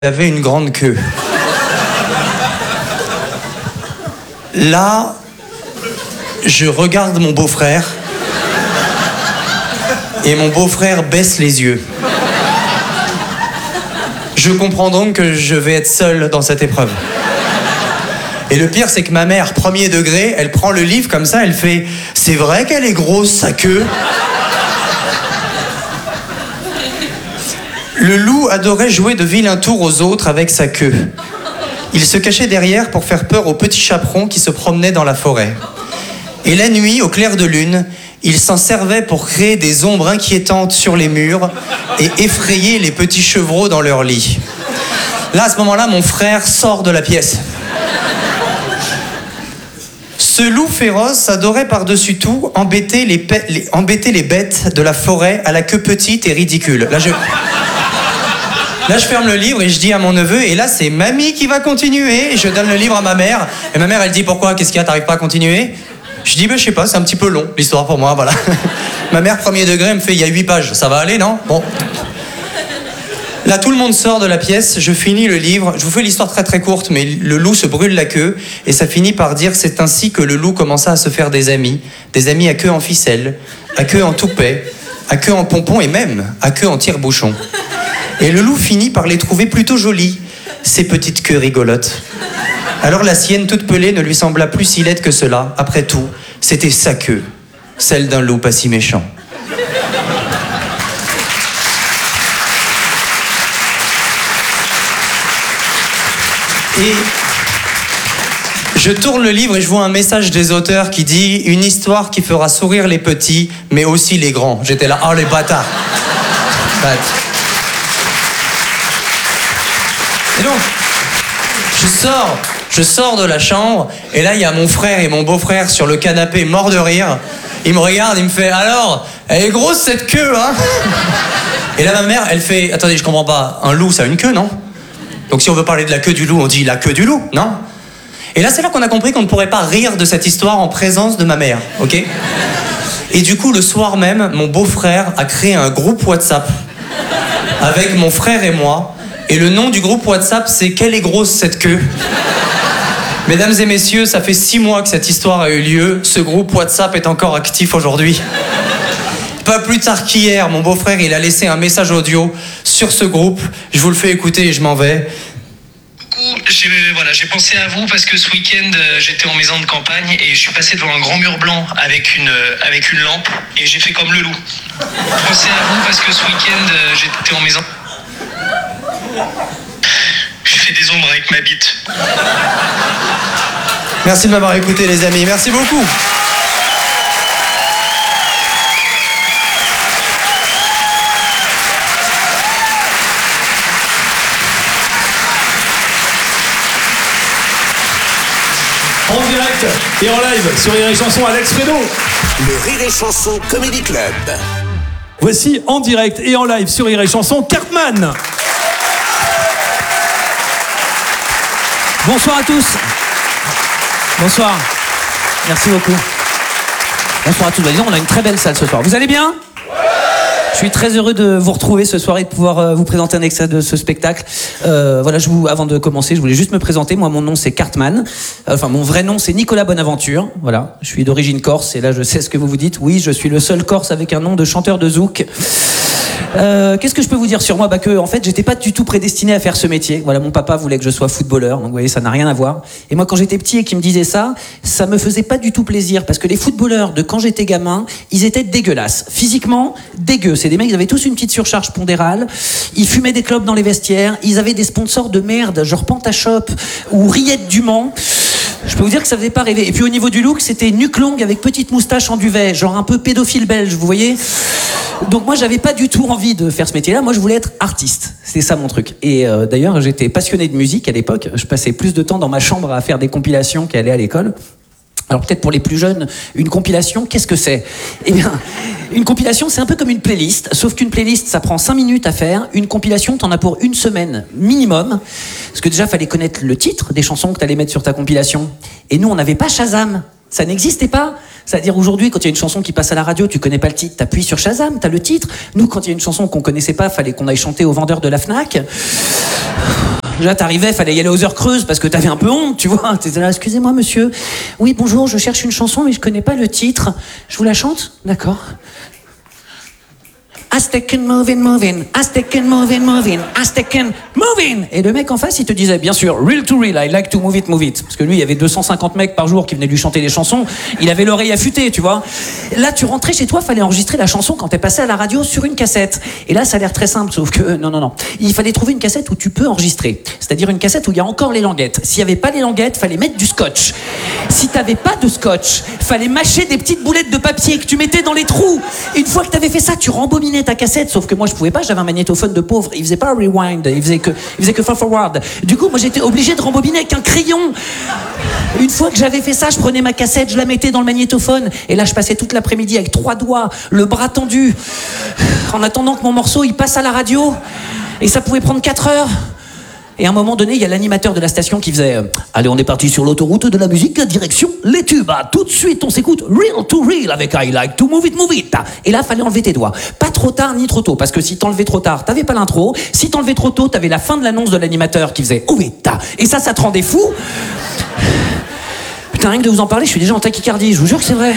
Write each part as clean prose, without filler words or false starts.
avait une grande queue. Là, je regarde mon beau-frère et mon beau-frère baisse les yeux. Je comprends donc que je vais être seul dans cette épreuve. Et le pire, c'est que ma mère, premier degré, elle prend le livre comme ça, elle fait « C'est vrai qu'elle est grosse, sa queue ?» Le loup adorait jouer de vilains tours aux autres avec sa queue. Il se cachait derrière pour faire peur aux petits chaperons qui se promenaient dans la forêt. Et la nuit, au clair de lune, il s'en servait pour créer des ombres inquiétantes sur les murs et effrayer les petits chevreaux dans leur lit. Là, à ce moment-là, mon frère sort de la pièce. Ce loup féroce adorait par-dessus tout embêter les bêtes de la forêt à la queue petite et ridicule. Là, je ferme le livre et je dis à mon neveu, et là, c'est mamie qui va continuer. Et je donne le livre à ma mère. Et ma mère, elle dit, pourquoi? Qu'est-ce qu'il y a? T'arrives pas à continuer? Je dis, je sais pas, c'est un petit peu long, l'histoire pour moi, voilà. Ma mère, premier degré, elle me fait, il y a 8 pages. Ça va aller, non? Bon. Là, tout le monde sort de la pièce, je finis le livre. Je vous fais l'histoire très très courte, mais le loup se brûle la queue. Et ça finit par dire, c'est ainsi que le loup commença à se faire des amis à queue en ficelle, à queue en toupet, à queue en pompon et même à queue en tire-bouchon. Et le loup finit par les trouver plutôt jolies, ces petites queues rigolotes. Alors la sienne, toute pelée, ne lui sembla plus si laide que cela. Après tout, c'était sa queue, celle d'un loup pas si méchant. Et je tourne le livre et je vois un message des auteurs qui dit « Une histoire qui fera sourire les petits, mais aussi les grands. » J'étais là, oh les bâtards. Et donc, je sors de la chambre, et là, il y a mon frère et mon beau-frère sur le canapé, morts de rire. Il me regarde, il me fait, alors, elle est grosse cette queue, hein? Et là, ma mère, elle fait, attendez, je comprends pas, un loup, ça a une queue, non? Donc si on veut parler de la queue du loup, on dit la queue du loup, non? Et là, c'est là qu'on a compris qu'on ne pourrait pas rire de cette histoire en présence de ma mère, ok? Et du coup, le soir même, mon beau-frère a créé un groupe WhatsApp avec mon frère et moi. Et le nom du groupe WhatsApp, c'est « Quelle est grosse cette queue ?» Mesdames et messieurs, ça fait 6 mois que cette histoire a eu lieu. Ce groupe WhatsApp est encore actif aujourd'hui. Pas plus tard qu'hier, mon beau-frère, il a laissé un message audio sur ce groupe. Je vous le fais écouter et je m'en vais. J'ai pensé à vous parce que ce week-end, j'étais en maison de campagne et je suis passé devant un grand mur blanc avec une lampe et j'ai fait comme le loup. Je pensais à vous parce que ce week-end, j'étais en maison... Je fais des ombres avec ma bite. Merci de m'avoir écouté, les amis. Merci beaucoup. En direct et en live sur Rire et Chanson, Alex Fredo. Le Rire et Chanson Comedy Club. Voici en direct et en live sur Rire et Chanson, Cartman. Bonsoir à tous. Bonsoir. Merci beaucoup. Bonsoir à tous. Disons, on a une très belle salle ce soir. Vous allez bien ? Je suis très heureux de vous retrouver ce soir et de pouvoir vous présenter un extrait de ce spectacle. Avant de commencer, je voulais juste me présenter. Moi, mon nom, c'est Cartman. Mon vrai nom, c'est Nicolas Bonaventure. Voilà. Je suis d'origine corse et là, je sais ce que vous vous dites. Oui, je suis le seul corse avec un nom de chanteur de zouk. Qu'est-ce que je peux vous dire sur moi? En fait, j'étais pas du tout prédestiné à faire ce métier. Voilà, mon papa voulait que je sois footballeur, donc vous voyez, ça n'a rien à voir. Et moi, quand j'étais petit et qu'il me disait ça, ça me faisait pas du tout plaisir, parce que les footballeurs de quand j'étais gamin, ils étaient dégueulasses. Physiquement, dégueux. C'est des mecs, ils avaient tous une petite surcharge pondérale, ils fumaient des clopes dans les vestiaires, ils avaient des sponsors de merde, genre Pantashop ou Riette du Mans. Je peux vous dire que ça faisait pas rêver. Et puis au niveau du look, c'était nuque longue avec petite moustache en duvet, genre un peu pédophile belge, vous voyez. Donc moi, j'avais pas du tout envie de faire ce métier-là. Moi, je voulais être artiste. C'était ça mon truc. Et d'ailleurs, j'étais passionné de musique à l'époque. Je passais plus de temps dans ma chambre à faire des compilations qu'à aller à l'école. Alors peut-être pour les plus jeunes, une compilation, qu'est-ce que c'est? Eh bien, une compilation, c'est un peu comme une playlist, sauf qu'une playlist, ça prend 5 minutes à faire. Une compilation, t'en as pour 1 semaine minimum. Parce que déjà, fallait connaître le titre des chansons que t'allais mettre sur ta compilation. Et nous, on n'avait pas Shazam. Ça n'existait pas. C'est-à-dire aujourd'hui, quand il y a une chanson qui passe à la radio, tu connais pas le titre, t'appuies sur Shazam, t'as le titre. Nous, quand il y a une chanson qu'on connaissait pas, fallait qu'on aille chanter au vendeur de la Fnac. Là, t'arrivais, fallait y aller aux heures creuses parce que t'avais un peu honte, tu vois. T'étais là, excusez-moi, monsieur. Oui, bonjour, je cherche une chanson, mais je connais pas le titre. Je vous la chante? D'accord. Aztecan moving, moving, Aztecan moving, moving, Aztecan moving. Et le mec en face, il te disait, bien sûr, real to real, I like to move it, move it. Parce que lui, il y avait 250 mecs par jour qui venaient lui chanter des chansons. Il avait l'oreille affûtée, tu vois. Là, tu rentrais chez toi, fallait enregistrer la chanson quand t'es passé à la radio sur une cassette. Et là, ça a l'air très simple, sauf que, non. Il fallait trouver une cassette où tu peux enregistrer. C'est-à-dire une cassette où il y a encore les languettes. S'il y avait pas les languettes, fallait mettre du scotch. Si t'avais pas de scotch, fallait mâcher des petites boulettes de papier que tu mettais dans les trous. Une fois que t'avais fait ça, tu rembobinais ta cassette, sauf que moi je pouvais pas, j'avais un magnétophone de pauvre, il faisait pas rewind, il faisait que fast forward. Du coup, moi j'étais obligé de rembobiner avec un crayon. Une fois que j'avais fait ça, je prenais ma cassette, je la mettais dans le magnétophone, et là je passais toute l'après-midi avec 3 doigts, le bras tendu, en attendant que mon morceau il passe à la radio, et ça pouvait prendre 4 heures. Et à un moment donné, il y a l'animateur de la station qui faisait allez, on est parti sur l'autoroute de la musique, direction les tubes. Ah, tout de suite, on s'écoute Real to Real avec I like to move it, move it. Et là, fallait enlever tes doigts. Pas trop tard ni trop tôt, parce que si t'enlevais trop tard, t'avais pas l'intro. Si t'enlevais trop tôt, t'avais la fin de l'annonce de l'animateur qui faisait oh vite. Et ça te rendait fou. Putain, rien que de vous en parler, je suis déjà en tachycardie. Je vous jure que c'est vrai.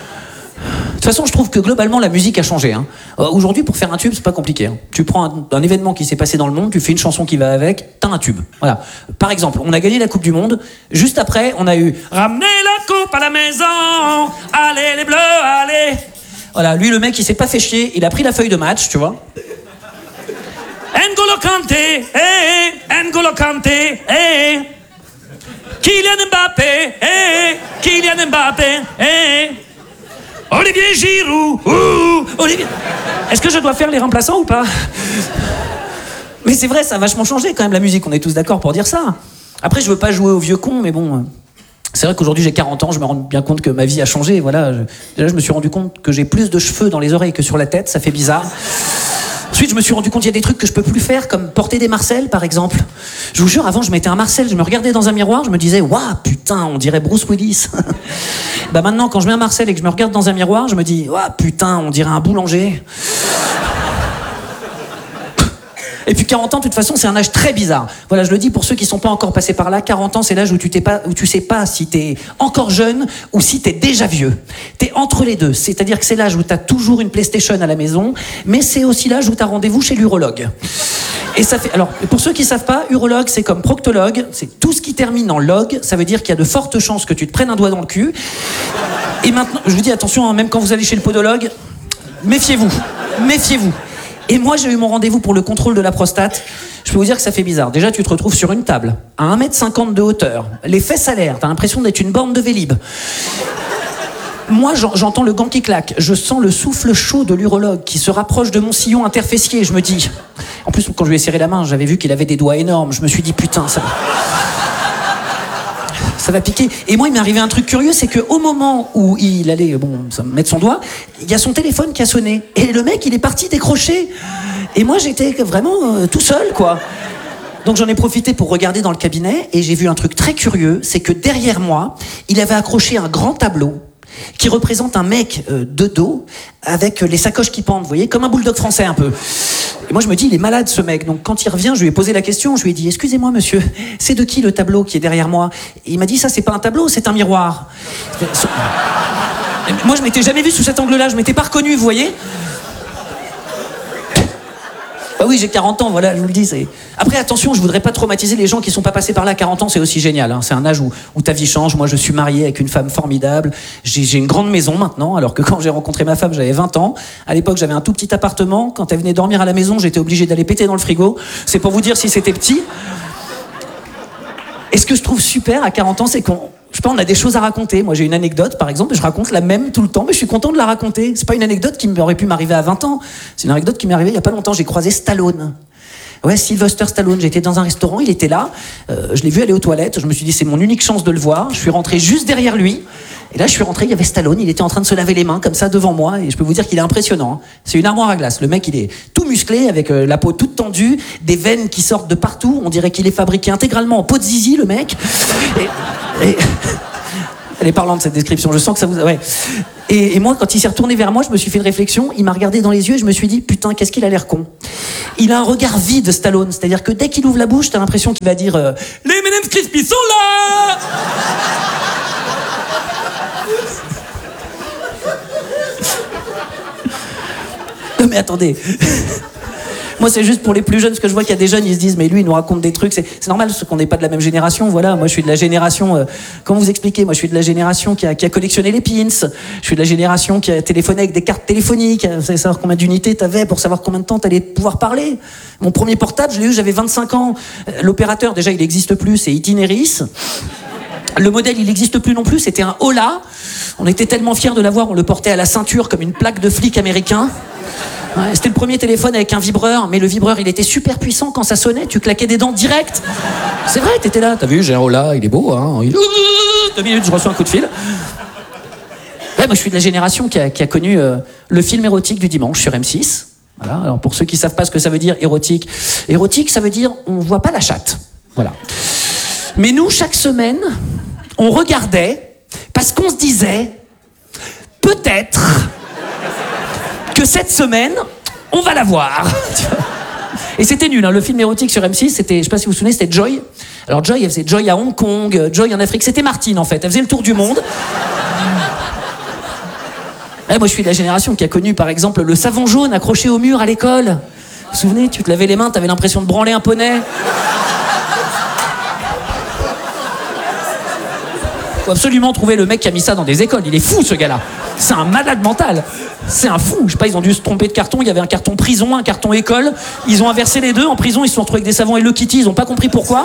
De toute façon, je trouve que globalement, la musique a changé. Hein. Aujourd'hui, pour faire un tube, c'est pas compliqué. Hein. Tu prends un événement qui s'est passé dans le monde, tu fais une chanson qui va avec, t'as un tube. Voilà. Par exemple, on a gagné la Coupe du Monde. Juste après, on a eu ramenez la coupe à la maison, allez les bleus, allez. Voilà, lui, le mec, il s'est pas fait chier. Il a pris la feuille de match, tu vois. N'Golo Kanté, N'Golo Kanté, Kylian Mbappé, Kylian Mbappé, Olivier Giroud, Olivier... Est-ce que je dois faire les remplaçants ou pas? Mais c'est vrai, ça a vachement changé quand même la musique, on est tous d'accord pour dire ça. Après, je veux pas jouer au vieux con, mais bon... C'est vrai qu'aujourd'hui j'ai 40 ans, je me rends bien compte que ma vie a changé, voilà. Déjà, je me suis rendu compte que j'ai plus de cheveux dans les oreilles que sur la tête, ça fait bizarre. Ensuite, je me suis rendu compte qu'il y a des trucs que je peux plus faire, comme porter des Marcel, par exemple. Je vous jure, avant, je mettais un Marcel, je me regardais dans un miroir, je me disais, waouh, putain, on dirait Bruce Willis. Bah maintenant, quand je mets un Marcel et que je me regarde dans un miroir, je me dis, waouh, putain, on dirait un boulanger. Et puis 40 ans, de toute façon, c'est un âge très bizarre. Voilà, je le dis pour ceux qui sont pas encore passés par là, 40 ans, c'est l'âge où tu sais pas si t'es encore jeune ou si t'es déjà vieux. T'es entre les deux. C'est-à-dire que c'est l'âge où t'as toujours une PlayStation à la maison, mais c'est aussi l'âge où t'as rendez-vous chez l'urologue. Et ça fait, alors, pour ceux qui savent pas, urologue, c'est comme proctologue, c'est tout ce qui termine en log, ça veut dire qu'il y a de fortes chances que tu te prennes un doigt dans le cul. Et maintenant, je vous dis attention, hein, même quand vous allez chez le podologue, méfiez-vous. Et moi, j'ai eu mon rendez-vous pour le contrôle de la prostate. Je peux vous dire que ça fait bizarre. Déjà, tu te retrouves sur une table, à 1m50 de hauteur, les fesses à l'air, t'as l'impression d'être une borne de Vélib. Moi, j'entends le gant qui claque, je sens le souffle chaud de l'urologue qui se rapproche de mon sillon interfessier, je me dis... En plus, quand je lui ai serré la main, j'avais vu qu'il avait des doigts énormes, je me suis dit, putain, ça va piquer. Et moi, il m'est arrivé un truc curieux, c'est qu'au moment où il allait mettre son doigt, il y a son téléphone qui a sonné. Et le mec, il est parti décrocher. Et moi, j'étais vraiment tout seul, quoi. Donc j'en ai profité pour regarder dans le cabinet, et j'ai vu un truc très curieux, c'est que derrière moi, il avait accroché un grand tableau qui représente un mec de dos avec les sacoches qui pendent, vous voyez, comme un bulldog français un peu. Et moi je me dis, il est malade ce mec. Donc quand il revient, je lui ai posé la question, je lui ai dit, excusez-moi monsieur, c'est de qui le tableau qui est derrière moi? Et il m'a dit, ça c'est pas un tableau, c'est un miroir. Moi je m'étais jamais vu sous cet angle-là, je m'étais pas reconnu, vous voyez. Bah oui, j'ai 40 ans, voilà, je vous le dis. Après, attention, je voudrais pas traumatiser les gens qui sont pas passés par là. 40 ans, c'est aussi génial. Hein. C'est un âge où ta vie change. Moi, je suis marié avec une femme formidable. J'ai une grande maison maintenant, alors que quand j'ai rencontré ma femme, j'avais 20 ans. À l'époque, j'avais un tout petit appartement. Quand elle venait dormir à la maison, j'étais obligé d'aller péter dans le frigo. C'est pour vous dire si c'était petit. Et ce que je trouve super à 40 ans, c'est on a des choses à raconter. Moi, j'ai une anecdote, par exemple, et je raconte la même tout le temps, mais je suis content de la raconter. C'est pas une anecdote qui aurait pu m'arriver à 20 ans. C'est une anecdote qui m'est arrivée il y a pas longtemps. J'ai croisé Stallone. Ouais, Sylvester Stallone. J'étais dans un restaurant, il était là. Je l'ai vu aller aux toilettes. Je me suis dit, c'est mon unique chance de le voir. Je suis rentré juste derrière lui. Et là, je suis rentré, il y avait Stallone. Il était en train de se laver les mains, comme ça, devant moi. Et je peux vous dire qu'il est impressionnant. Hein. C'est une armoire à glace. Le mec, il est tout musclé, avec la peau toute tendue, des veines qui sortent de partout. On dirait qu'il est fabriqué intégralement en peau de zizi, le mec. Elle est parlante cette description, je sens que ça vous... Ouais. Et moi, quand il s'est retourné vers moi, je me suis fait une réflexion, il m'a regardé dans les yeux et je me suis dit, putain, qu'est-ce qu'il a l'air con. Il a un regard vide, Stallone, c'est-à-dire que dès qu'il ouvre la bouche, t'as l'impression qu'il va dire les M&M's Crispy sont là. Non mais attendez. Moi, c'est juste pour les plus jeunes, parce que je vois qu'il y a des jeunes, ils se disent, mais lui, il nous raconte des trucs. C'est normal, parce qu'on n'est pas de la même génération. Voilà, moi, je suis de la génération. Comment vous expliquer? Moi, je suis de la génération qui a collectionné les pins. Je suis de la génération qui a téléphoné avec des cartes téléphonique. Vous savez savoir combien d'unités t'avais pour savoir combien de temps t'allais pouvoir parler. Mon premier portable, je l'ai eu, j'avais 25 ans. L'opérateur, déjà, il n'existe plus, c'est Itineris. Le modèle, il n'existe plus non plus, c'était un Ola. On était tellement fiers de l'avoir, on le portait à la ceinture comme une plaque de flic américain. Ouais, c'était le premier téléphone avec un vibreur, mais le vibreur, il était super puissant. Quand ça sonnait, tu claquais des dents direct. C'est vrai, t'étais là. T'as vu, j'ai un Ola, il est beau, hein. 2 minutes, je reçois un coup de fil. Ouais, moi, je suis de la génération qui a connu le film érotique du dimanche sur M6. Voilà. Alors, pour ceux qui savent pas ce que ça veut dire, érotique, ça veut dire on voit pas la chatte. Voilà. Mais nous, chaque semaine, on regardait parce qu'on se disait peut-être que cette semaine, on va la voir. Et c'était nul, hein. Le film érotique sur M6, c'était, je sais pas si vous vous souvenez, c'était Joy. Alors Joy, elle faisait Joy à Hong Kong, Joy en Afrique, c'était Martine en fait, elle faisait le tour du monde. Et moi je suis de la génération qui a connu par exemple le savon jaune accroché au mur à l'école. Vous vous souvenez, tu te lavais les mains, t'avais l'impression de branler un poney. Faut absolument trouver le mec qui a mis ça dans des écoles, il est fou ce gars-là. C'est un malade mental. C'est un fou. Je sais pas, ils ont dû se tromper de carton. Il y avait un carton prison, un carton école. Ils ont inversé les deux. En prison, ils se sont retrouvés avec des savons Hello Kitty. Ils ont pas compris pourquoi.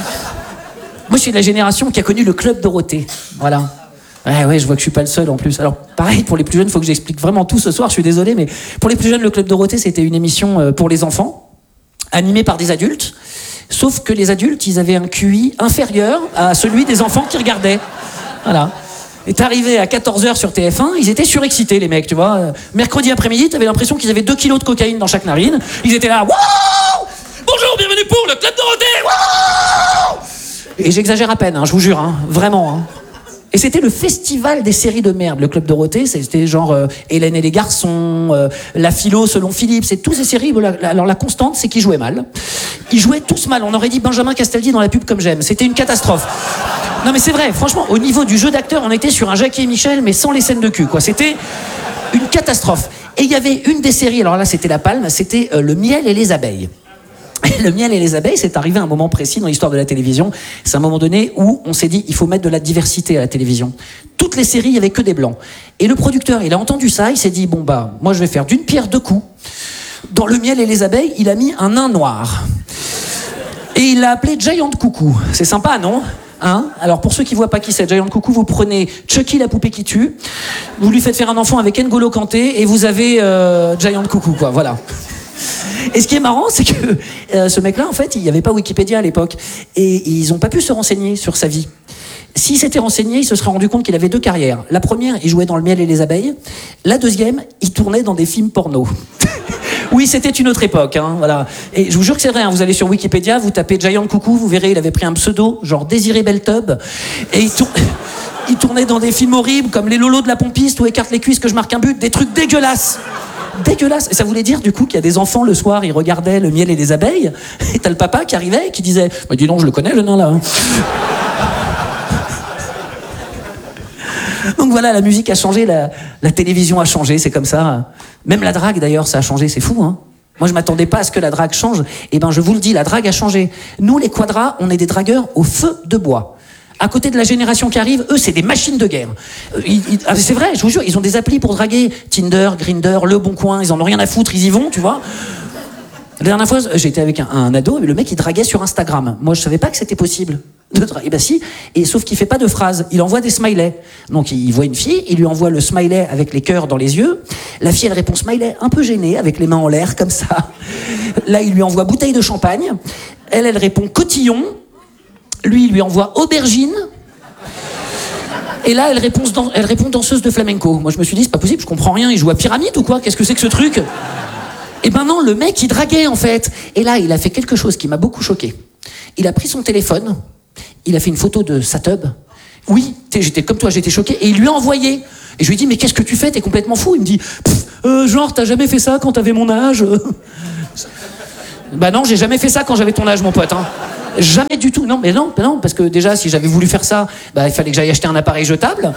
Moi, je suis de la génération qui a connu le Club Dorothée. Voilà. Ouais, je vois que je suis pas le seul en plus. Alors, pareil, pour les plus jeunes, il faut que j'explique vraiment tout ce soir. Je suis désolé, mais pour les plus jeunes, le Club Dorothée, c'était une émission pour les enfants, animée par des adultes. Sauf que les adultes, ils avaient un QI inférieur à celui des enfants qui regardaient. Voilà. Et t'arrivais à 14h sur TF1, ils étaient surexcités, les mecs, tu vois. Mercredi après-midi, t'avais l'impression qu'ils avaient 2 kilos de cocaïne dans chaque narine. Ils étaient là, waouh! Bonjour, bienvenue pour le Club Dorothée, waouh! Et j'exagère à peine, hein, je vous jure, hein, vraiment. Hein. Et c'était le festival des séries de merde, le Club Dorothée. C'était genre Hélène et les garçons, La philo selon Philippe. C'est toutes ces séries. Alors la constante, c'est qu'ils jouaient mal. Ils jouaient tous mal. On aurait dit Benjamin Castaldi dans la pub Comme J'aime. C'était une catastrophe. Non mais c'est vrai, franchement, au niveau du jeu d'acteur, on était sur un Jackie et Michel, mais sans les scènes de cul, quoi. C'était une catastrophe. Et il y avait une des séries, alors là c'était la palme, c'était Le miel et les abeilles. Le miel et les abeilles, c'est arrivé à un moment précis dans l'histoire de la télévision. C'est un moment donné où on s'est dit, il faut mettre de la diversité à la télévision. Toutes les séries, il n'y avait que des blancs. Et le producteur, il a entendu ça, il s'est dit, bon bah, moi je vais faire d'une pierre deux coups. Dans Le miel et les abeilles, il a mis un nain noir. Et il l'a appelé Giant Coucou. C'est sympa, non ? Hein? Alors pour ceux qui voient pas qui c'est, Giant Coucou, vous prenez Chucky la poupée qui tue, vous lui faites faire un enfant avec N'Golo Kanté et vous avez Giant Coucou, quoi, voilà. Et ce qui est marrant, c'est que ce mec-là, en fait, il n'y avait pas Wikipédia à l'époque. Et ils n'ont pas pu se renseigner sur sa vie. S'il s'était renseigné, il se serait rendu compte qu'il avait 2 carrières. La première, il jouait dans Le miel et les abeilles. La deuxième, il tournait dans des films porno. Oui, c'était une autre époque, hein, voilà. Et je vous jure que c'est vrai, hein, vous allez sur Wikipédia, vous tapez Giant Coucou, vous verrez, il avait pris un pseudo, genre Désiré Beltub. Et il tournait dans des films horribles, comme Les Lolos de la pompiste, ou Écarte les cuisses que je marque un but, des trucs dégueulasses. Dégueulasse. Et ça voulait dire du coup qu'il y a des enfants le soir, ils regardaient Le miel et les abeilles, et t'as le papa qui arrivait et qui disait bah, dis donc, je le connais le nain là. Hein. Donc voilà, la musique a changé, la télévision a changé, c'est comme ça. Même la drague d'ailleurs, ça a changé, c'est fou, hein. Moi je m'attendais pas à ce que la drague change. Et ben je vous le dis, la drague a changé. Nous les quadras, on est des dragueurs au feu de bois. À côté de la génération qui arrive, eux, c'est des machines de guerre. C'est vrai, je vous jure, ils ont des applis pour draguer. Tinder, Grindr, Le Bon Coin, ils en ont rien à foutre, ils y vont, tu vois. La dernière fois, j'étais avec un ado, et le mec, il draguait sur Instagram. Moi, je savais pas que c'était possible de draguer. Bah si, et sauf qu'il fait pas de phrases, il envoie des smileys. Donc, il voit une fille, il lui envoie le smiley avec les cœurs dans les yeux. La fille, elle répond smiley, un peu gênée, avec les mains en l'air, comme ça. Là, il lui envoie bouteille de champagne. Elle répond cotillon. Lui, il lui envoie aubergine. Et là, elle répond danseuse de flamenco. Moi, je me suis dit, c'est pas possible, je comprends rien. Il joue à pyramide ou quoi? Qu'est-ce que c'est que ce truc? Et ben non, le mec, il draguait, en fait. Et là, il a fait quelque chose qui m'a beaucoup choqué. Il a pris son téléphone, il a fait une photo de sa tub, Oui, j'étais comme toi, j'étais choqué. Et il lui a envoyé. Et je lui ai dit, mais qu'est-ce que tu fais? T'es complètement fou. Il me dit, genre, t'as jamais fait ça quand t'avais mon âge? Bah non, j'ai jamais fait ça quand j'avais ton âge, mon pote. Hein. Jamais du tout. Non, mais non, parce que déjà, si j'avais voulu faire ça, bah, il fallait que j'aille acheter un appareil jetable.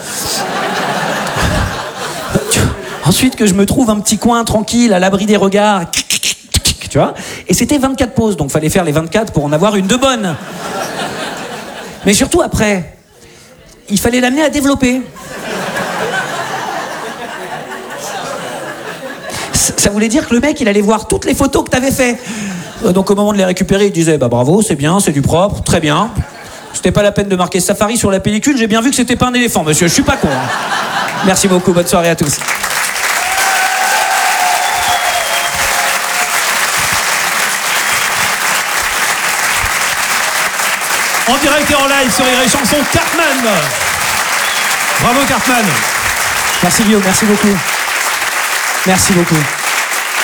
Ensuite, que je me trouve un petit coin tranquille, à l'abri des regards. Tu vois? Et c'était 24 pauses, donc fallait faire les 24 pour en avoir une de bonne. Mais surtout après, il fallait l'amener à développer. Ça voulait dire que le mec, il allait voir toutes les photos que t'avais fait. Donc au moment de les récupérer, il disait, bah bravo, c'est bien, c'est du propre, très bien. C'était pas la peine de marquer Safari sur la pellicule, j'ai bien vu que c'était pas un éléphant, monsieur, je suis pas con. Hein. Merci beaucoup, bonne soirée à tous. En direct et en live sur Rire et Chanson, Cartman. Bravo Cartman. Merci Guillaume, merci beaucoup. Merci beaucoup.